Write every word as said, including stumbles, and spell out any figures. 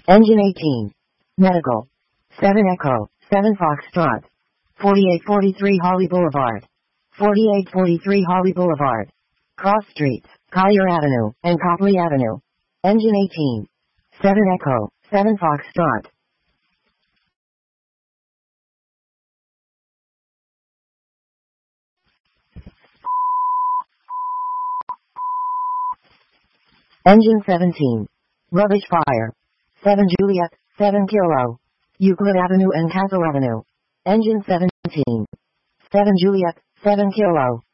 Engine eighteen. Medical. seven Echo, seven Foxtrot. forty-eight forty-three Holly Boulevard. forty-eight forty-three Holly Boulevard. Cross Streets, Collier Avenue, and Copley Avenue. Engine eighteen. seven Echo, seven Foxtrot. Engine seventeen. Rubbish Fire. seven Juliet, seven Kilo. Euclid Avenue and Castle Avenue. Engine seventeen. seven Juliet, seven Kilo.